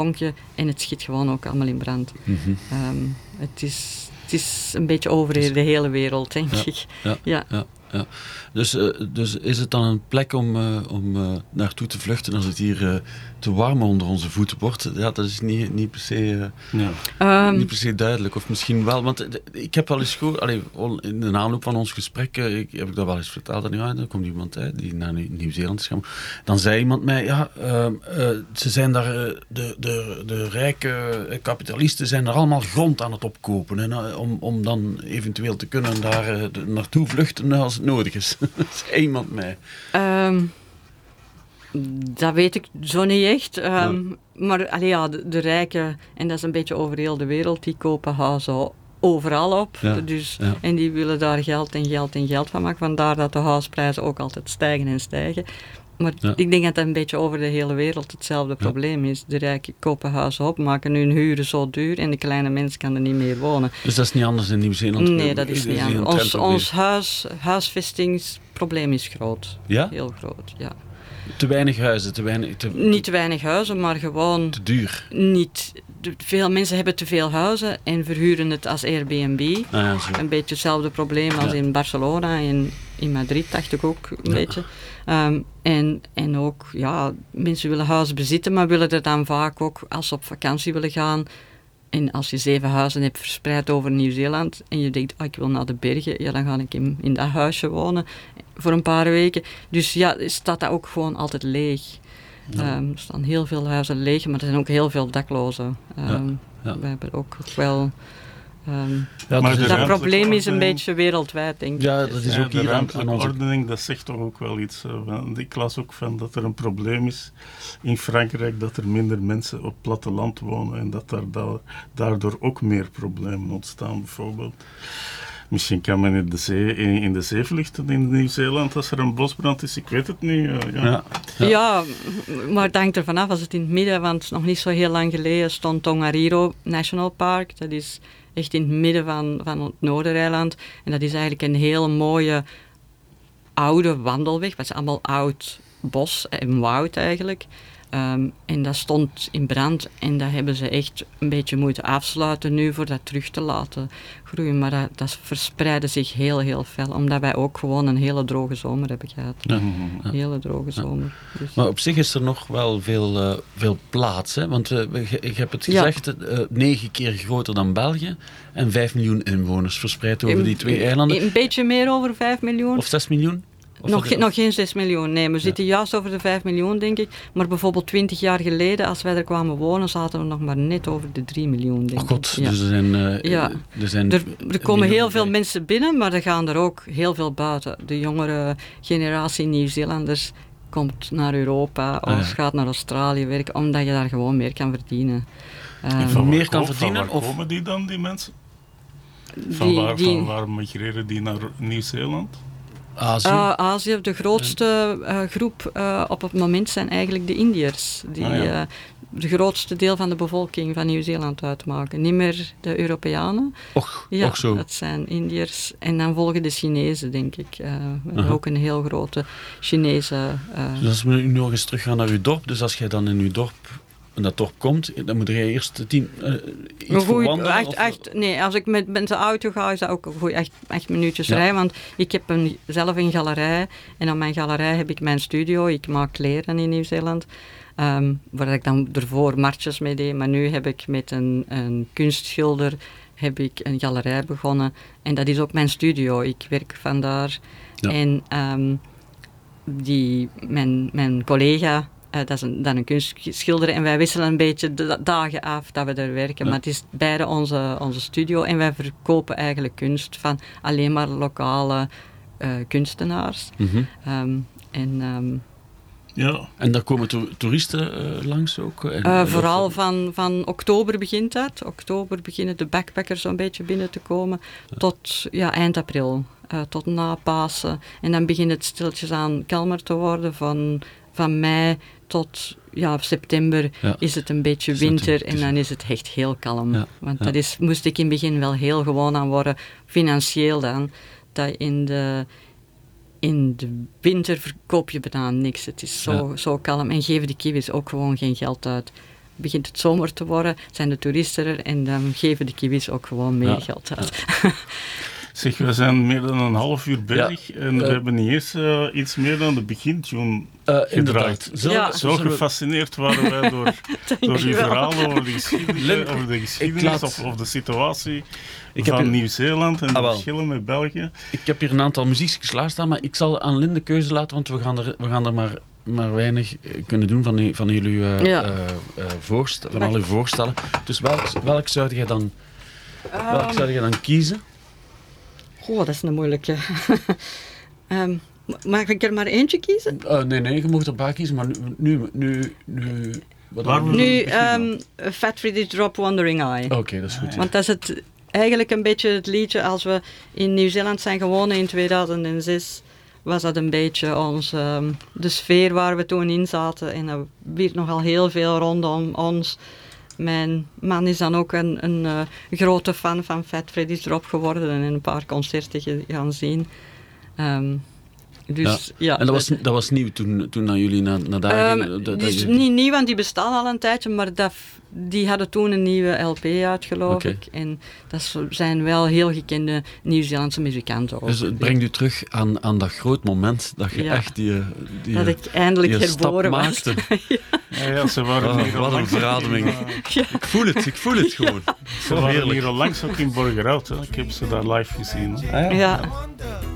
en het schiet gewoon ook allemaal in brand. Het is een beetje over de hele wereld, denk ik. Ja. Dus is het dan een plek om naartoe te vluchten als het hier te warm onder onze voeten wordt? Ja, dat is niet per se, niet per se duidelijk. Of misschien wel, want ik heb wel eens gehoord, in de aanloop van ons gesprek heb ik dat wel eens verteld. Dan komt iemand die naar Nieuw-Zeeland is gaan. Dan zei iemand mij, ze zijn daar, de rijke kapitalisten zijn daar allemaal grond aan het opkopen. En, om dan eventueel te kunnen daar naartoe vluchten als het nodig is. Zei iemand mij. Dat weet ik zo niet echt. Maar de rijken, en dat is een beetje over heel de wereld, die kopen huizen overal op. En die willen daar geld en geld en geld van maken. Vandaar dat de huisprijzen ook altijd stijgen en stijgen. Maar ik denk dat dat een beetje over de hele wereld hetzelfde probleem is. De rijken kopen huizen op, maken hun huren zo duur en de kleine mens kan er niet meer wonen. Dus dat is niet anders in Nieuw-Zeeland? Nee, dat is niet anders. Ons huisvestingsprobleem is groot. Ja? Heel groot, ja. Te weinig huizen? Niet te weinig huizen, maar gewoon... Te duur? Veel mensen hebben te veel huizen en verhuren het als Airbnb. Een beetje hetzelfde probleem als in Barcelona en in Madrid, dacht ik ook een beetje. En ook, mensen willen huizen bezitten, maar willen er dan vaak ook, als ze op vakantie willen gaan, en als je 7 huizen hebt verspreid over Nieuw-Zeeland en je denkt, ik wil naar de bergen, dan ga ik in dat huisje wonen voor een paar weken. Dus staat dat ook gewoon altijd leeg. Er staan heel veel huizen leeg, maar er zijn ook heel veel daklozen. We hebben ook wel... dat probleem is een beetje wereldwijd, denk ik. Ja, dat is ook hier aan onze... ordening, dat zegt toch ook wel iets. Ik las ook van dat er een probleem is in Frankrijk, dat er minder mensen op het platteland wonen en dat daardoor ook meer problemen ontstaan, bijvoorbeeld. Misschien kan men in de zee vluchten in Nieuw-Zeeland als er een bosbrand is, ik weet het niet. Ja, maar het hangt ervan af als het in het midden, want nog niet zo heel lang geleden stond Tongariro National Park. Dat is echt in het midden van het Noordereiland. En dat is eigenlijk een hele mooie oude wandelweg. Dat is allemaal oud bos en woud eigenlijk. En dat stond in brand en dat hebben ze echt een beetje moeten afsluiten nu voor dat terug te laten groeien. Maar dat verspreidde zich heel, heel fel, omdat wij ook gewoon een hele droge zomer hebben gehad. Een hele droge zomer. Dus. Maar op zich is er nog wel veel plaats, hè? Want ik heb het gezegd, 9 keer groter dan België en 5 miljoen inwoners verspreid over die 2 eilanden. Een beetje meer over 5 miljoen. Of 6 miljoen? Nog geen 6 miljoen, nee. We zitten juist over de 5 miljoen, denk ik. Maar bijvoorbeeld 20 jaar geleden, als wij er kwamen wonen, zaten we nog maar net over de 3 miljoen, denk ik. God, dus er komen heel veel mensen binnen, maar er gaan er ook heel veel buiten. De jongere generatie Nieuw-Zeelanders komt naar Europa of gaat naar Australië werken, omdat je daar gewoon meer kan verdienen. Meer kan verdienen? Van waar komen die dan, die mensen? Van waar migreren die naar Nieuw-Zeeland? Azië, de grootste groep op het moment zijn eigenlijk de Indiërs. Die de grootste deel van de bevolking van Nieuw-Zeeland uitmaken. Niet meer de Europeanen. Och zo. Dat zijn Indiërs. En dan volgen de Chinezen, denk ik. We hebben ook een heel grote Chinese... Dus als we nu nog eens teruggaan naar uw dorp. Dus als jij dan in uw dorp... En dat dorp komt, dan moet jij eerst iets verwandelen? Nee, als ik met de auto ga, is dat ook echt minuutjes rijden. Want ik heb zelf een galerij. En op mijn galerij heb ik mijn studio. Ik maak kleren in Nieuw-Zeeland. Waar ik dan ervoor marches mee deed. Maar nu heb ik met een kunstschilder een galerij begonnen. En dat is ook mijn studio. Ik werk vandaar. Ja. En mijn collega... dat is dan een kunstschilder en wij wisselen een beetje de dagen af dat we er werken. Maar het is beide onze studio en wij verkopen eigenlijk kunst van alleen maar lokale kunstenaars. En daar komen toeristen langs ook? Vooral van oktober begint dat. Oktober beginnen de backpackers zo'n beetje binnen te komen tot eind april. Tot na Pasen. En dan begint het stiltjes aan kalmer te worden van mei tot september is het een beetje winter en dan is het echt heel kalm. Want dat moest ik in het begin wel heel gewoon aan worden, financieel dan. Dat in de winter verkoop je bijna niks. Het is zo kalm en geven de kiwis ook gewoon geen geld uit. begint het zomer te worden, zijn de toeristen er en dan geven de kiwis ook gewoon meer geld uit. Ja. Zeg, we zijn meer dan een half uur bezig en we hebben niet eens iets meer dan de begintune gedraaid. Zo gefascineerd waren wij door uw verhalen over de geschiedenis, of de situatie van Nieuw-Zeeland en de verschillen met België. Ik heb hier een aantal muziekjes klaarstaan, maar ik zal aan Lynn de keuze laten, want we gaan er maar weinig kunnen doen van jullie van al uw voorstellen. Dus welk zou jij dan kiezen? Goh, dat is een moeilijke. Mag ik er maar eentje kiezen? Nee, je mag er een paar kiezen, maar nu Fat Freddy's Drop Wandering Eye. Oké, dat is goed. Want dat is eigenlijk een beetje het liedje, als we in Nieuw-Zeeland zijn gewonnen in 2006, was dat een beetje de sfeer waar we toen in zaten. En er werd nogal heel veel rondom ons. Mijn man is dan ook een grote fan van Fat Freddy's Drop geworden en een paar concerten gaan zien. En dat was nieuw toen jullie naar daar gingen? Het is niet nieuw, want die bestaan al een tijdje, maar die hadden toen een nieuwe LP uit, geloof ik. En dat zijn wel heel gekende Nieuw-Zeelandse muzikanten ook. Dus het brengt u terug aan dat groot moment dat je echt dat ik eindelijk herboren was. Ze waren wat een verademing. Ik voel het gewoon. Ze waren hier al langs ook in Borgerhout. Ik heb ze daar live gezien. Ja.